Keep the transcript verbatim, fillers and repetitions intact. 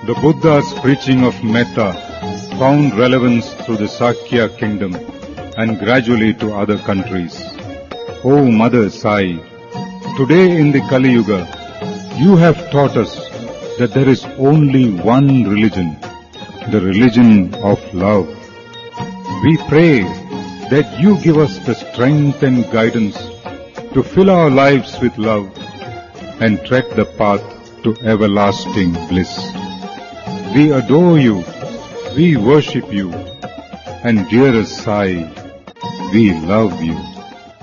The Buddha's preaching of metta found relevance through the Sakya kingdom and gradually to other countries. O Mother Sai, today in the Kali Yuga, you have taught us that there is only one religion, the religion of love. We pray that you give us the strength and guidance to fill our lives with love and tread the path to everlasting bliss. We adore you, we worship you, and dearest Sai, we love you.